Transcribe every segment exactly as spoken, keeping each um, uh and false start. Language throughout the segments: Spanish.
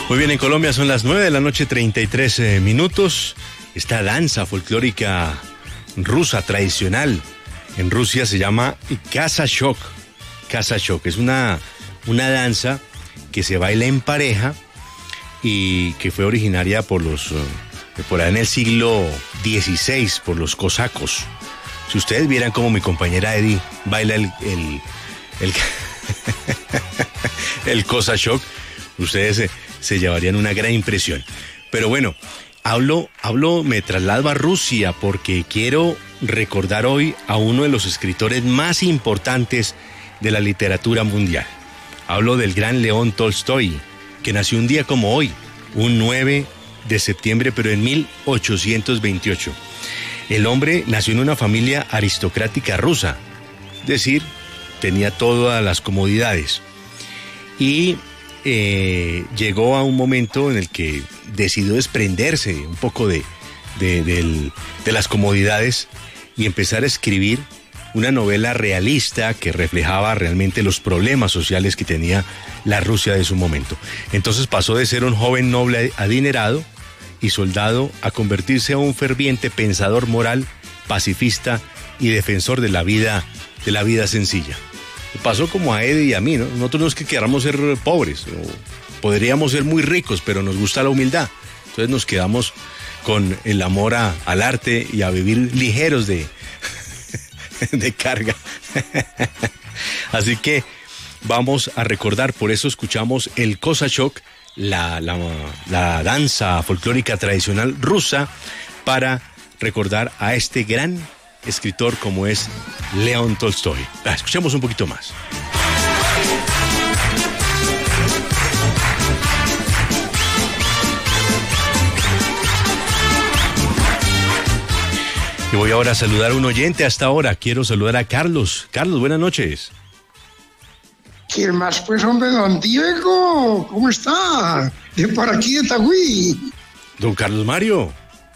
Muy bien, en Colombia son las nueve de la noche, treinta y tres eh, minutos. Esta danza folclórica rusa tradicional en Rusia se llama Kazachok. Kazachok es una, una danza que se baila en pareja y que fue originaria por los eh, por ahí en el siglo dieciséis por los cosacos. Si ustedes vieran cómo mi compañera Eddie baila el el el, el Kazachok, ustedes se, se llevarían una gran impresión. Pero bueno, hablo, hablo, me traslado a Rusia porque quiero recordar hoy a uno de los escritores más importantes de la literatura mundial. Hablo del gran León Tolstoy, que nació un día como hoy, un nueve de septiembre, pero en mil ochocientos veintiocho. El hombre nació en una familia aristocrática rusa, es decir, tenía todas las comodidades. Y eh, llegó a un momento en el que decidió desprenderse un poco de, de, del, de las comodidades y empezar a escribir una novela realista que reflejaba realmente los problemas sociales que tenía la Rusia de su momento. Entonces pasó de ser un joven noble adinerado y soldado a convertirse en un ferviente pensador moral, pacifista y defensor de la vida, de la vida sencilla. Pasó como a Eddie y a mí, ¿no? Nosotros no es que queramos ser pobres, o podríamos ser muy ricos, pero nos gusta la humildad. Entonces nos quedamos con el amor a, al arte y a vivir ligeros de, de carga. Así que vamos a recordar, por eso escuchamos el Kazachok, la, la, la danza folclórica tradicional rusa, para recordar a este gran escritor como es León Tolstoy. Ah, escuchemos un poquito más. Y voy ahora a saludar a un oyente hasta ahora. Quiero saludar a Carlos. Carlos, buenas noches. ¿Quién más? Pues, hombre, don Diego, ¿cómo está? De por aquí, de Tagüí. Don Carlos Mario.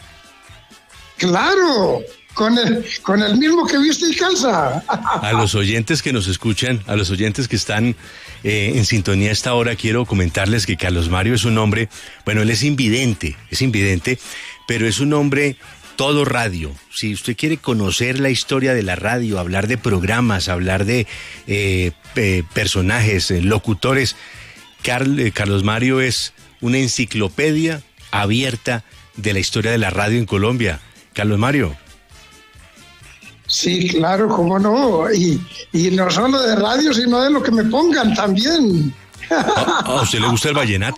Claro, con el, con el mismo que viste y calza. A los oyentes que nos escuchan, a los oyentes que están eh, en sintonía a esta hora, quiero comentarles que Carlos Mario es un hombre, bueno, él es invidente, es invidente, pero es un hombre todo radio. Si usted quiere conocer la historia de la radio, hablar de programas, hablar de eh, eh, personajes, eh, locutores, Carl, eh, Carlos Mario es una enciclopedia abierta de la historia de la radio en Colombia. Carlos Mario. Sí, claro, cómo no. Y, y no solo de radio, sino de lo que me pongan también. ¿A, a usted le gusta el vallenato?